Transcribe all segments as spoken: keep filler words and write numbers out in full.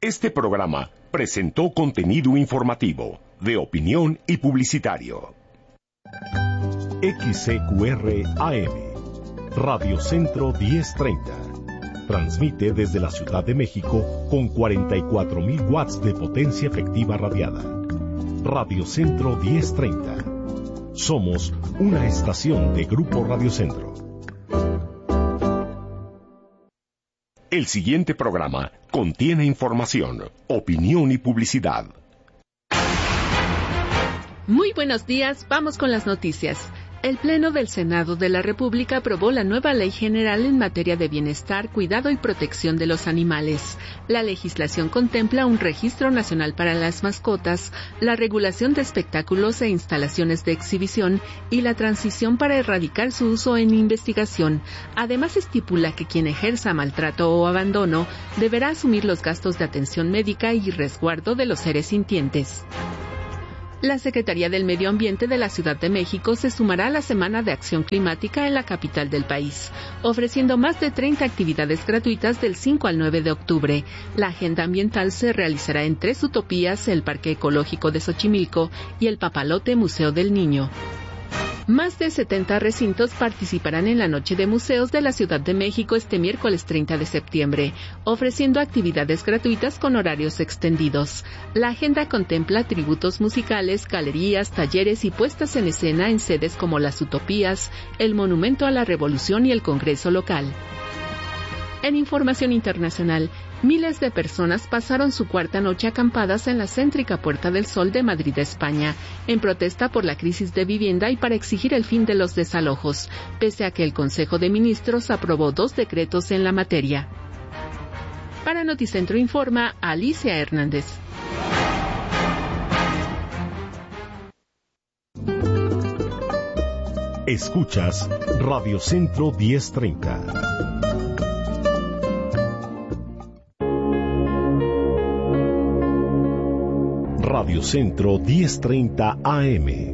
Este programa presentó contenido informativo, de opinión y publicitario. X C Q R A M, Radio Centro diez treinta. Transmite desde la Ciudad de México con cuarenta y cuatro mil watts de potencia efectiva radiada. Radio Centro diez treinta. Somos una estación de Grupo Radio Centro. El siguiente programa contiene información, opinión y publicidad. Muy buenos días, vamos con las noticias. El Pleno del Senado de la República aprobó la nueva Ley General en materia de bienestar, cuidado y protección de los animales. La legislación contempla un registro nacional para las mascotas, la regulación de espectáculos e instalaciones de exhibición y la transición para erradicar su uso en investigación. Además, estipula que quien ejerza maltrato o abandono deberá asumir los gastos de atención médica y resguardo de los seres sintientes. La Secretaría del Medio Ambiente de la Ciudad de México se sumará a la Semana de Acción Climática en la capital del país, ofreciendo más de treinta actividades gratuitas del cinco al nueve de octubre. La agenda ambiental se realizará en tres utopías, el Parque Ecológico de Xochimilco y el Papalote Museo del Niño. Más de setenta recintos participarán en la Noche de Museos de la Ciudad de México este miércoles treinta de septiembre, ofreciendo actividades gratuitas con horarios extendidos. La agenda contempla tributos musicales, galerías, talleres y puestas en escena en sedes como las Utopías, el Monumento a la Revolución y el Congreso local. En información internacional, miles de personas pasaron su cuarta noche acampadas en la céntrica Puerta del Sol de Madrid, España, en protesta por la crisis de vivienda y para exigir el fin de los desalojos, pese a que el Consejo de Ministros aprobó dos decretos en la materia. Para Noticentro informa Alicia Hernández. Escuchas Radio Centro diez treinta. Radio Centro diez treinta A M.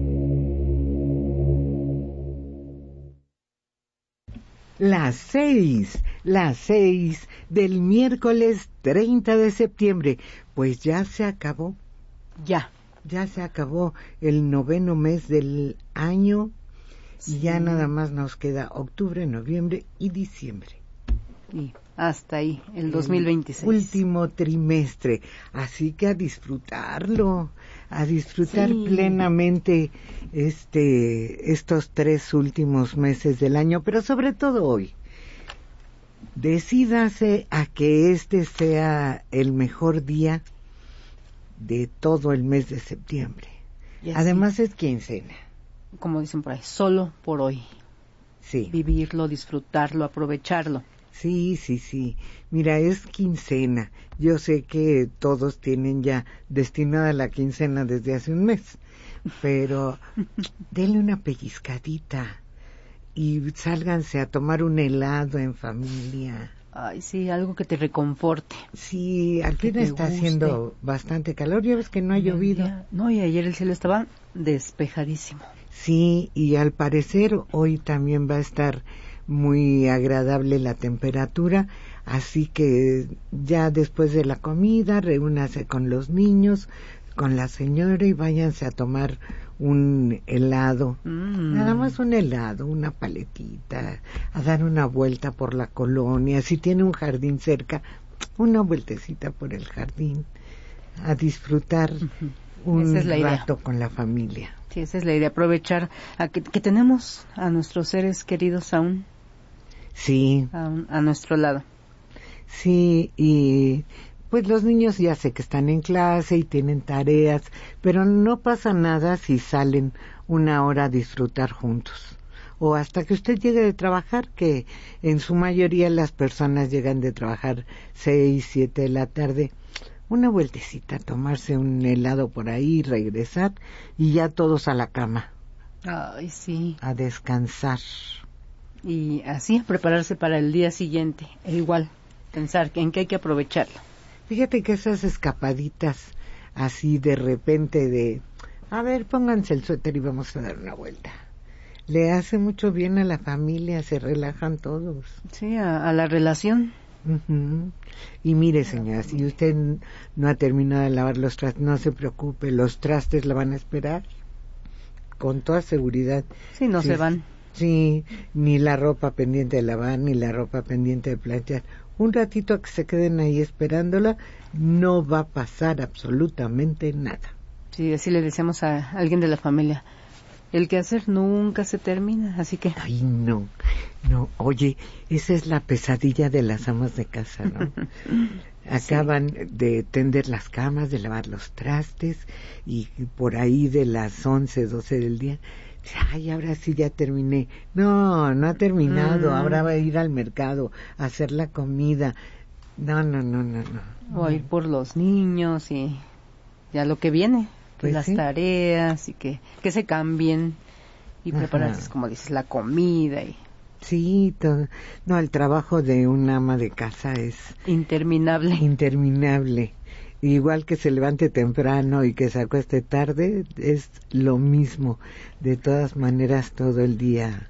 Las seis, las seis del miércoles treinta de septiembre. Pues ya se acabó. Ya. Ya se acabó el noveno mes del año. Sí. Y ya nada más nos queda octubre, noviembre y diciembre. Y hasta ahí, el dos mil veintiséis. Último trimestre. Así que a disfrutarlo, a disfrutar sí. plenamente este, estos tres últimos meses del año, pero sobre todo hoy. Decídase a que este sea el mejor día de todo el mes de septiembre. Además sí. es quincena. Como dicen por ahí, solo por hoy. Sí. Vivirlo, disfrutarlo, aprovecharlo. Sí, sí, sí. Mira, es quincena. Yo sé que todos tienen ya destinada la quincena desde hace un mes, pero denle una pellizcadita y sálganse a tomar un helado en familia. Ay, sí, algo que te reconforte. Sí, al fin está guste. Haciendo bastante calor. Ya ves que no ha llovido. Día, no, y ayer el cielo estaba despejadísimo. Sí, y al parecer hoy también va a estar muy agradable la temperatura, así que ya después de la comida reúnase con los niños, con la señora y váyanse a tomar un helado, mm. nada más un helado, una paletita, a dar una vuelta por la colonia, si tiene un jardín cerca, una vueltecita por el jardín, a disfrutar uh-huh. un es rato idea. Con la familia. Sí, esa es la idea, aprovechar a que, que tenemos a nuestros seres queridos aún. Sí. A, a nuestro lado. Sí, y pues los niños ya sé que están en clase y tienen tareas, pero no pasa nada si salen una hora a disfrutar juntos. O hasta que usted llegue de trabajar, que en su mayoría las personas llegan de trabajar seis, siete de la tarde. Una vueltecita, tomarse un helado por ahí, regresar y ya todos a la cama. Ay, sí. A descansar. Y así prepararse para el día siguiente. E igual, pensar en que hay que aprovecharlo. Fíjate que esas escapaditas así de repente de, a ver, pónganse el suéter y vamos a dar una vuelta. Le hace mucho bien a la familia, se relajan todos. Sí, a, a la relación. Uh-huh. Y mire, señora, si usted no ha terminado de lavar los trastes, no se preocupe, los trastes la van a esperar con toda seguridad. Sí, no sí, se van. Sí, ni la ropa pendiente de lavar, ni la ropa pendiente de planchar. Un ratito que se queden ahí esperándola, no va a pasar absolutamente nada. Sí, así le decíamos a alguien de la familia. El quehacer nunca se termina, así que... Ay, no, no, oye, esa es la pesadilla de las amas de casa, ¿no? Acaban sí. de tender las camas, de lavar los trastes, y por ahí de las once, doce del día, ay, ahora sí ya terminé. No, no ha terminado, mm. ahora va a ir al mercado a hacer la comida. No, no, no, no, no. O a ir por los niños y ya lo que viene. Pues las sí. tareas y que, que se cambien y prepararse, como dices, la comida y... Sí, todo. No, el trabajo de un ama de casa es... Interminable. Interminable. Igual que se levante temprano y que se acueste tarde, es lo mismo. De todas maneras, todo el día